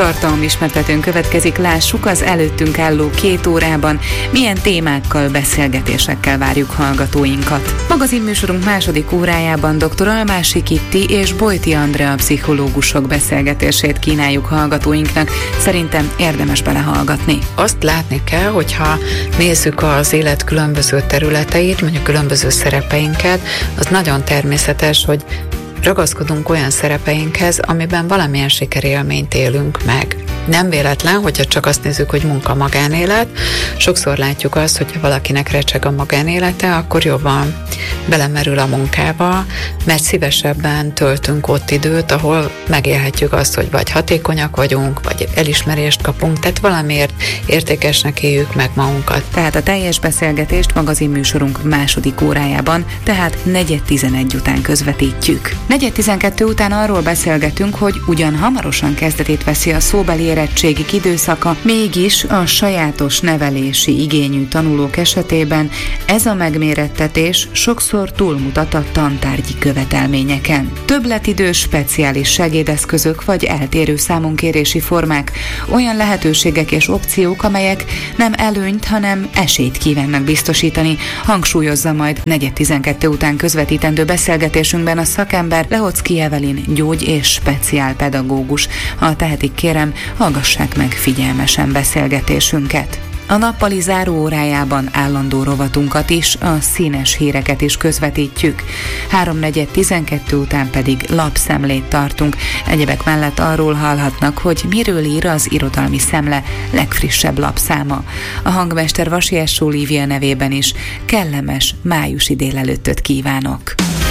Tartalmismertetőn következik, lássuk az előttünk álló 2 órában, milyen témákkal, beszélgetésekkel várjuk hallgatóinkat. Magazinműsorunk második órájában dr. Almási Kitti és Bojti Andrea pszichológusok beszélgetését kínáljuk hallgatóinknak. Szerintem érdemes belehallgatni. Azt látni kell, hogyha nézzük az élet különböző területeit, mondjuk különböző szerepeinket, az nagyon természetes, hogy ragaszkodunk olyan szerepeinkhez, amiben valamilyen sikerélményt élünk meg. Nem véletlen, hogyha csak azt nézzük, hogy munka-magánélet. Sokszor látjuk azt, hogyha valakinek recseg a magánélete, akkor jobban belemerül a munkába, mert szívesebben töltünk ott időt, ahol megélhetjük azt, hogy vagy hatékonyak vagyunk, vagy elismerést kapunk, tehát valamiért értékesnek éljük meg magunkat. Tehát a teljes beszélgetést magazinműsorunk második órájában, tehát 4:11 után közvetítjük. 4:12 után arról beszélgetünk, hogy ugyan hamarosan kezdetét veszi a szóbeli érettségik időszaka, mégis a sajátos nevelési igényű tanulók esetében ez a megmérettetés sokszor túlmutat a tantárgyi követelményeken. Többletidős speciális segédeszközök vagy eltérő számonkérési formák, olyan lehetőségek és opciók, amelyek nem előnyt, hanem esélyt kívánnak biztosítani, hangsúlyozza majd 4:12 után közvetítendő beszélgetésünkben a szakember, Lehocki Evelyn gyógy- és speciálpedagógus. Ha tehetik, kérem, hallgassák meg figyelmesen beszélgetésünket. A nappali záró órájában állandó rovatunkat is, a színes híreket is közvetítjük. 3:12 után pedig lapszemlét tartunk. Egyebek mellett arról hallhatnak, hogy miről ír az Irodalmi Szemle legfrissebb lapszáma. A hangmester Vasi Essó Lívia nevében is kellemes májusi délelőttöt kívánok!